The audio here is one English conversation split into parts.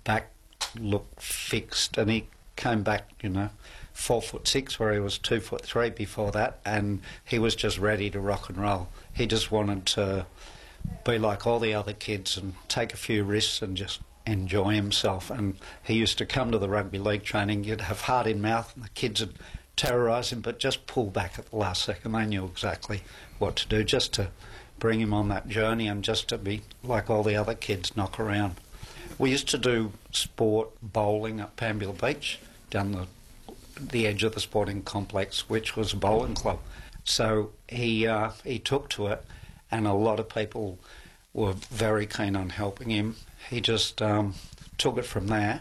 back looked fixed, and he came back, 4'6", where he was 2'3" before that, and he was just ready to rock and roll. He just wanted to be like all the other kids and take a few risks and just enjoy himself. And he used to come to the rugby league training. You'd have heart in mouth, and the kids would terrorise him, but just pull back at the last second. They knew exactly what to do, just to bring him on that journey and just to be like all the other kids, knock around. We used to do sport bowling at Pambula Beach, down the edge of the sporting complex, which was a bowling club. So he took to it, and a lot of people were very keen on helping him. He just took it from there,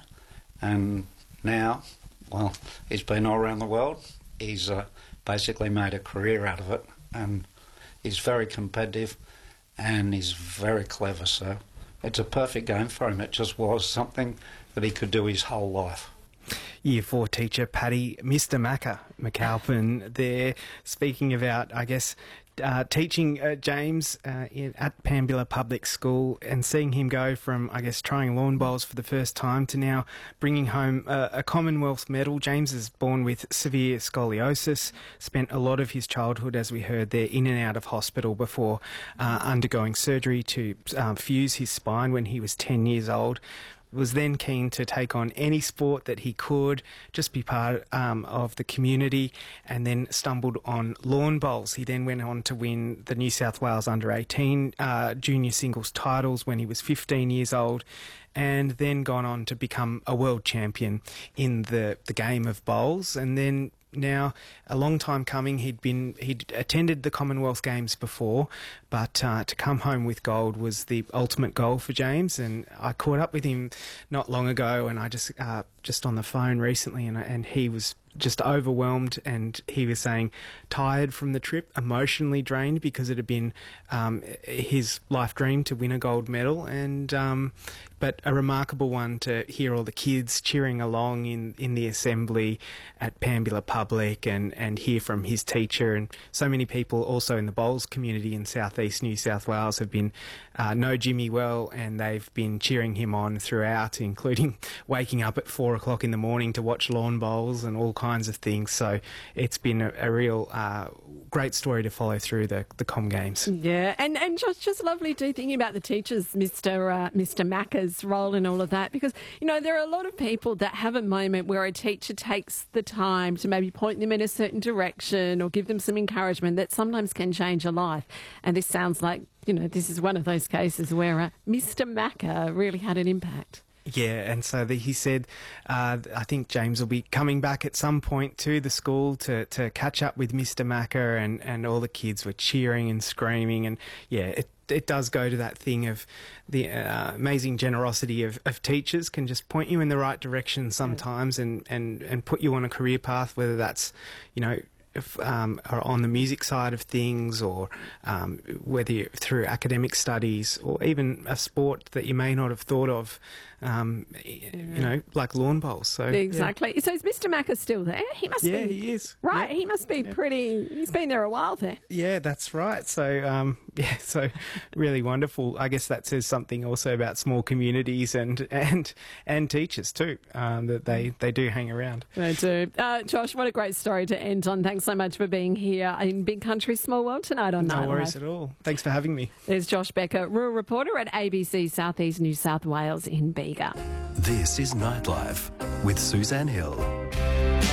and now, well, he's been all around the world. He's basically made a career out of it, and he's very competitive, and he's very clever, so it's a perfect game for him. It just was something that he could do his whole life. Year 4 teacher Paddy Mr Macca McAlpin there, speaking about, I guess, teaching James at Pambula Public School, and seeing him go from, I guess, trying lawn bowls for the first time to now bringing home a Commonwealth medal. James is born with severe scoliosis, spent a lot of his childhood, as we heard there, in and out of hospital before undergoing surgery to fuse his spine when he was 10 years old. Was then keen to take on any sport that he could, just be part of the community, and then stumbled on lawn bowls. He then went on to win the New South Wales Under-18 junior singles titles when he was 15 years old, and then gone on to become a world champion in the game of bowls. And then now, a long time coming, he'd attended the Commonwealth Games before, but to come home with gold was the ultimate goal for James. And I caught up with him not long ago, and I just on the phone recently, and he was just overwhelmed, and he was saying tired from the trip, emotionally drained, because it had been his life dream to win a gold medal, and but a remarkable one to hear all the kids cheering along in the assembly at Pambula Public, and hear from his teacher. And so many people also in the bowls community in southeast New South Wales have been know Jimmy well, and they've been cheering him on throughout, including waking up at 4 o'clock in the morning to watch lawn bowls and all kinds of things. So it's been a real great story to follow through the Com Games. Yeah, and just lovely too, thinking about the teachers, Mr Macca's role in all of that, because, there are a lot of people that have a moment where a teacher takes the time to maybe point them in a certain direction or give them some encouragement that sometimes can change a life. And this sounds like, this is one of those cases where Mr Macca really had an impact. Yeah, and so he said, I think James will be coming back at some point to the school to catch up with Mr Macca, and all the kids were cheering and screaming. And yeah, it does go to that thing of the amazing generosity of teachers can just point you in the right direction sometimes, and put you on a career path, whether that's, on the music side of things, or whether you're through academic studies, or even a sport that you may not have thought of, like lawn bowls. So exactly. Yeah. So is Mr Macca still there? He must be. Yeah, he is. Right, yeah. He must be pretty. He's been there a while there. Yeah, that's right. So so really wonderful. I guess that says something also about small communities and teachers too, that they do hang around. They do. Josh, what a great story to end on. Thanks so much for being here in Big Country Small World tonight on Nightlife. No worries at all. Thanks for having me. There's Josh Becker, rural reporter at ABC Southeast New South Wales in Bega. This is Nightlife with Suzanne Hill.